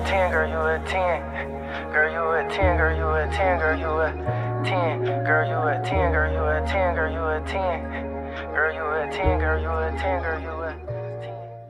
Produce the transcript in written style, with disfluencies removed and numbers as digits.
10, girl, you a 10. Girl, you a 10, girl, you a 10, girl, you a 10. Girl, you a 10, girl, you a 10, girl, you a 10. Girl, you a 10, girl, you a 10, girl, you a